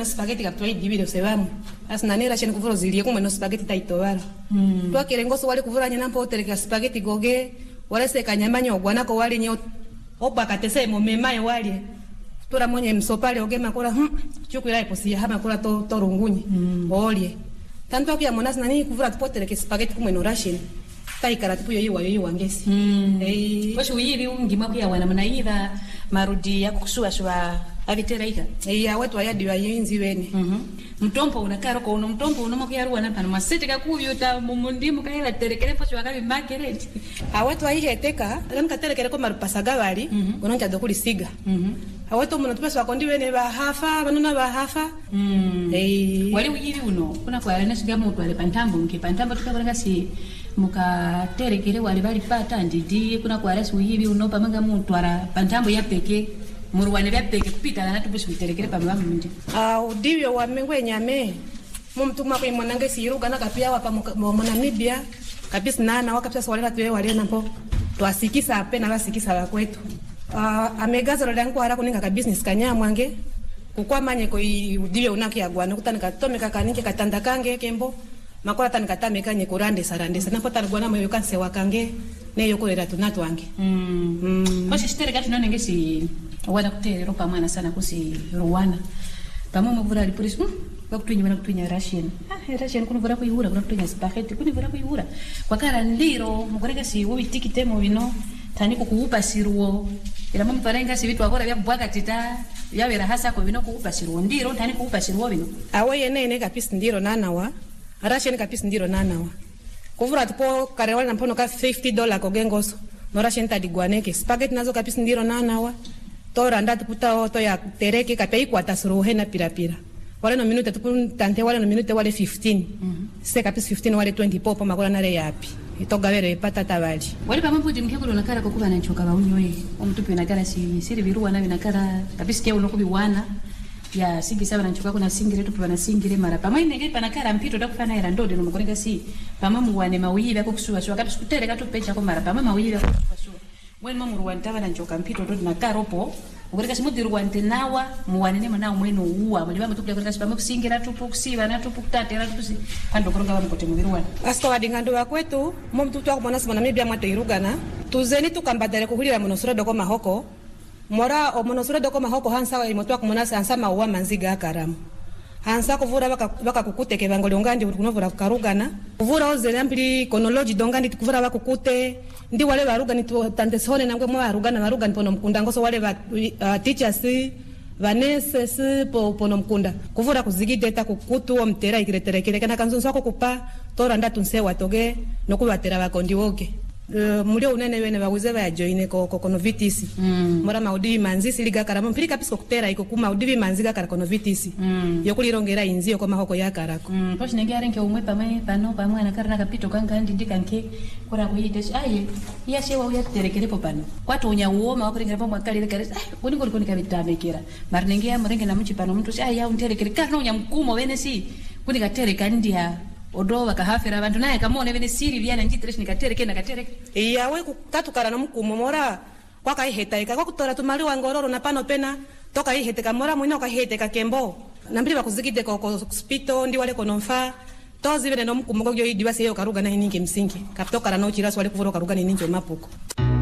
no spaghetti kapto idibiro sevamu asina nera chen kuvura zilie kumwe no spaghetti taitowara to kirengoso wale kuvura nyana mpo tereka spaghetti goge wale se kanyamanyo gwanako wale nyo oba katese mo memaye wale tora monye msopale ogema kola chukwira iposi hama kola to rungunyi olye tanto kia monasi nani kuvura tupotereke spaghetti kumwe no ration taikara tupuyo yiwa ngesi posho yiri ungima pia wana mnaiva marudi ya kusuwa aviteraika watu wayadi wa yinzi wene mtompo unakaro ko uno mtompo uno mokia ruwa napana masete kakuvyuta mumundimu kaila terekere posho wakabi market watu wayiheteka lamka terekere ko marupasaga bali unonja dokuli siga watu muno tupesa wakondi wene bahafa banona bahafa wali uyiri uno kuna kwa arena siga mtu wale pantambo tukakolenga si muka terekere wale bali pata ndidi kuna kwa arena uyiri uno pamanga mtu ara pantambo ya peke muruwane bya peke kupita na tubushi biterekere pamwe mundi udivyo wa mengwe nyame mumtuma kwa mwanange siruka na kapia wa mu Namibia kabisa na wakapisa wale watu wale napo twasikisa apena basikisa wa kwetu amegaza ro dangu ara kuninga ka business kanya mwange kukwa manye ko udivyo unakia gwana kutanika tomeka kanike katanda kange kembo makola tanika tameka nye kurande sarande sana pota gwana moyo kanse wakange ne yokolera tunatu wange Kosi stere gatu none ngesi wana kutere ropa mwana sana kusi Rwanda. Pamoja mvura alipurisi kutunya Russian. Russian kuna vura kuihura kuna kutunya spaghetti kuna vura kuihura. Kwa kala ndiro mukoreka si wobi tikite mo bino tani kukuupa siruo. Ila mama parenga si vitu akora bya kubwaka tita yabera hasa ko bino kuupa siruo ndiro tani kuupa siruo bino. Awe ne kapisi ndiro nanawa. Russian kapisi ndiro nanawa. Kuvura tupo karewali na mpono ka $50 kogengoso. No Russian tadigwaneke spaghetti nazo kapisi ndiro nanawa. Tora ndatu puta to ya tereke kapei kwa tasruhe na pirapira. Wale no minute tupu tante wale no minute wale 15. Se kapisi 15 wale 20 popo makola nare yapi. Itoga vere patata wali. Wale pamambo jimkekulo nakara kokuba na nchoka ba unyoe. Omtupe nakara siri biruwa na nakara kapisi kia unokubi wana. Ya singi saba na nchoka kuna singire tupu na singire mara. Pamai nege panakara mpito takufana era ndode no makolenga si. Pamamu wane mawiyi bako kusuwa suwa kapisi kutere katu pecha ko mara. Pamamu mawiyi bako kusuwa suwa. When mamu ruwantaba na nchoka mpito to na karopo ukoreka simudiru wantenawa muwanene mwanao mwenu uwa mujaba mutupya koreka sipamu kusingira tupu kusiba na tupu kutatera tupu si kando koronga bamukote mubiruwana asko wadingando wakwetu mumtutu wako mwana sima Namibia mwate irugana tuzeni tukambadale kuhulira monosura doko mahoko mora o monosura doko mahoko hansa wa imotu wako mwana hansa mauwa manziga akaramu hansa kuvura baka kukute vangoli ongandi kunovura karugana kuvura ozele mpili konologi dongandi kuvura baka kukute ndi wale barugani tante sone nangwe mwa barugani pono mkunda ngoso wale teachers vanese pono mkunda kuvura kuzigideta kukutu o mtera ikireterekele kana kanzonso wako kupa tora ndatu nsewa toge nokubatera bakondi woke mulio unene wene baguze ba joine kono vitisi mora maudi manzisi liga karamo mpili kapisko kutera iko kuma udivi manziga kara kono vitisi yokulirongera inzio kwa mahoko ya karako poshi nenge arenke umwe pamwe pano pamwe anakarana kapito kanga ndika nke kora kuyites aye ya shewa uya terekerepo pano kwatu unya uoma wakuringera pomwe kalile kare kuni kuni kabitamekera marnenge ya mrenge na mchi pano mtu aya unterekere kana unya mkumo wene si kuni katereka ndia odo bakahafira abantu naye kamone bene siri byana njitresh nikatereke nakatereke yawe kukatukara no mkumo mora kwa kaihetaika kwa kutora tumali wa ngororo na pano pena toka iheteka mora mwina kaihiteka kembo nambiri bakuzigide ko hospital ndi wale konomfa tozi bene no mkumo go yidi basi yo karuga na hininge msingi kapitokara no chiraso wale kuvuro karuga ni ninjo mapuko